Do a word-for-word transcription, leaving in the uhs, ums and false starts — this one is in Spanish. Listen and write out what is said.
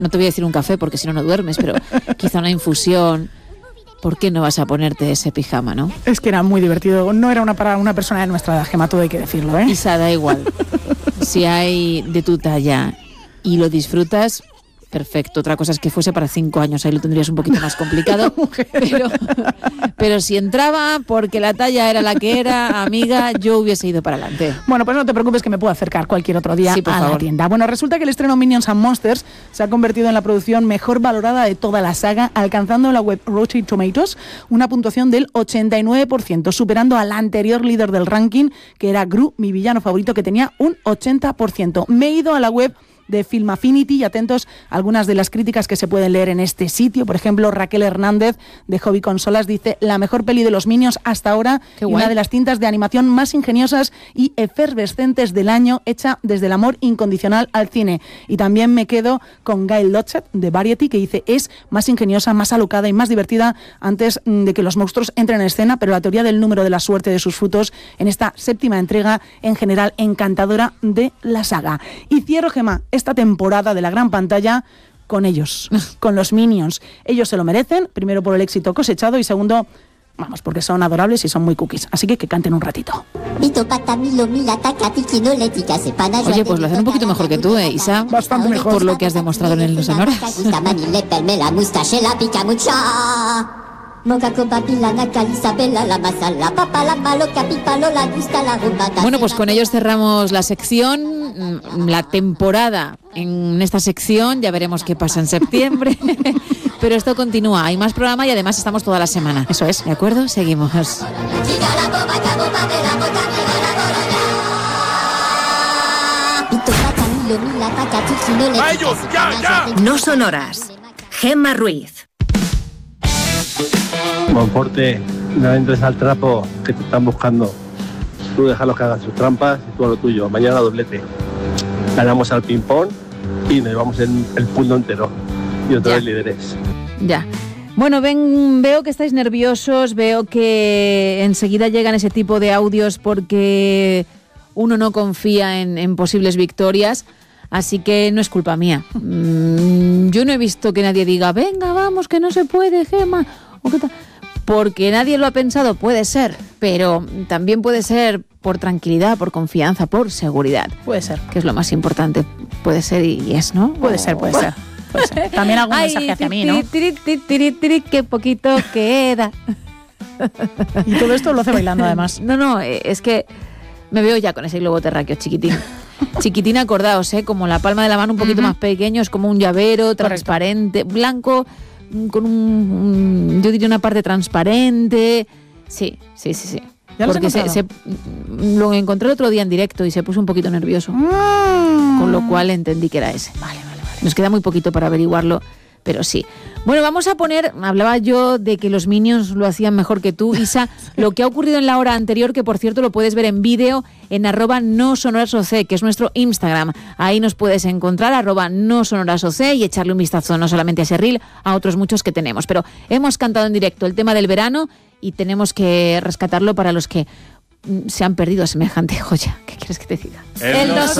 no te voy a decir un café porque si no no duermes, pero quizá una infusión. ¿Por qué no vas a ponerte ese pijama, no? Es que era muy divertido. No era una para una persona de nuestra edad, Gemma, todo hay que decirlo, ¿eh? Isa, da igual. Si hay de tu talla y lo disfrutas, perfecto. Otra cosa es que fuese para cinco años, ahí lo tendrías un poquito más complicado. Pero, pero si entraba, porque la talla era la que era, amiga, yo hubiese ido para adelante. Bueno, pues no te preocupes que me puedo acercar cualquier otro día sí, por a favor. la tienda. Bueno, resulta que el estreno Minions and Monsters se ha convertido en la producción mejor valorada de toda la saga, alcanzando en la web Rotten Tomatoes una puntuación del ochenta y nueve por ciento, superando al anterior líder del ranking, que era Gru, mi villano favorito, que tenía un ochenta por ciento. Me he ido a la web de Film Affinity y atentos a algunas de las críticas que se pueden leer en este sitio. Por ejemplo, Raquel Hernández de Hobby Consolas dice: la mejor peli de los Minions hasta ahora y una de las cintas de animación más ingeniosas y efervescentes del año, hecha desde el amor incondicional al cine. Y también me quedo con Gail Lodgett de Variety, que dice: es más ingeniosa, más alocada y más divertida antes de que los monstruos entren en escena, pero la teoría del número de la suerte de sus frutos en esta séptima entrega, en general encantadora de la saga. Y cierro, Gemma, esta temporada de la gran pantalla con ellos, con los Minions. Ellos se lo merecen, primero por el éxito cosechado y segundo, vamos, porque son adorables y son muy cookies. Así que que canten un ratito. Oye, pues lo hacen un poquito mejor que tú, ¿eh, Isa? Bastante mejor. Por lo que has demostrado en el No Sonoras. Bueno, pues con ellos cerramos la sección, la temporada en esta sección. Ya veremos qué pasa en septiembre. Pero esto continúa, hay más programa y además estamos toda la semana. Eso es, ¿de acuerdo? Seguimos. ¡A ellos! ¡Ya, ya! No Sonoras. Gemma Ruiz. Monforte, no entres al trapo que te están buscando. Tú déjalos que hagan sus trampas y tú a lo tuyo. Mañana doblete. Ganamos al ping-pong y nos llevamos el, el punto entero. Y otra vez líderes. Ya. Bueno, ven, veo que estáis nerviosos, veo que enseguida llegan ese tipo de audios porque uno no confía en, en posibles victorias. Así que no es culpa mía. Mm, yo no he visto que nadie diga: venga, vamos, que no se puede, Gemma. ¿O qué tal? Porque nadie lo ha pensado, puede ser, pero también puede ser por tranquilidad, por confianza, por seguridad. Puede ser. Que es lo más importante. Puede ser y es, ¿no? Puede ser, puede ser. Puede ser. También algún Ay, mensaje hacia mí, ¿no? Tiri, tiri, tiri, tiri, qué poquito queda. Y todo esto lo hace bailando, además. No, no, es que me veo ya con ese globo terráqueo chiquitín. Chiquitín, acordaos, ¿eh? Como la palma de la mano, un poquito uh-huh. más pequeño, es como un llavero transparente, correcto, blanco, con un, un, yo diría una parte transparente. Sí, sí, sí, sí. ¿Ya Porque se, se, lo encontré el otro día en directo y se puso un poquito nervioso. Mm. Con lo cual entendí que era ese. Vale, vale, vale. Nos queda muy poquito para averiguarlo, pero sí. Bueno, vamos a poner, hablaba yo de que los Minions lo hacían mejor que tú, Isa, lo que ha ocurrido en la hora anterior, que por cierto lo puedes ver en vídeo en arroba no sonorasoc, que es nuestro Instagram. Ahí nos puedes encontrar, arroba no sonorasoc, y echarle un vistazo no solamente a ese reel, a otros muchos que tenemos. Pero hemos cantado en directo el tema del verano y tenemos que rescatarlo para los que se han perdido semejante joya. ¿Qué quieres que te diga? El, el no